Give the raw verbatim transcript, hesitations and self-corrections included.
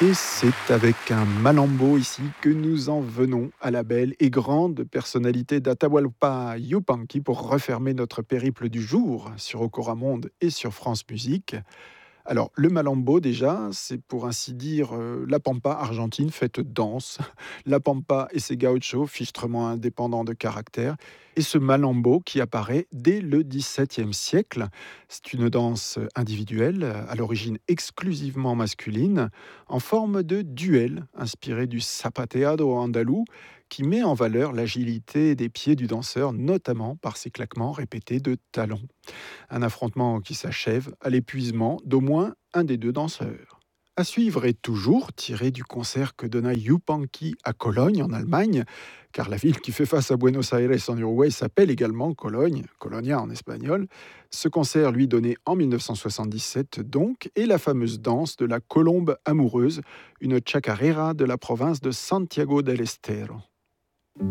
Et c'est avec un malambo ici que nous en venons à la belle et grande personnalité d'Atahualpa Yupanqui pour refermer notre périple du jour sur Ocoramonde et sur France Musique. Alors, le malambo, déjà, c'est pour ainsi dire euh, la pampa argentine faite danse. La pampa et ses gauchos, fichtrement indépendants de caractère. Et ce malambo qui apparaît dès le dix-septième siècle. C'est une danse individuelle, à l'origine exclusivement masculine, en forme de duel, inspiré du zapateado andalou, qui met en valeur l'agilité des pieds du danseur, notamment par ses claquements répétés de talons. Un affrontement qui s'achève à l'épuisement d'au moins un des deux danseurs. À suivre est toujours tiré du concert que donna Yupanqui à Cologne, en Allemagne, car la ville qui fait face à Buenos Aires en Uruguay s'appelle également Cologne, Colonia en espagnol. Ce concert, lui, donné en mille neuf cent soixante-dix-sept donc, est la fameuse danse de la colombe amoureuse, une chacarera de la province de Santiago del Estero.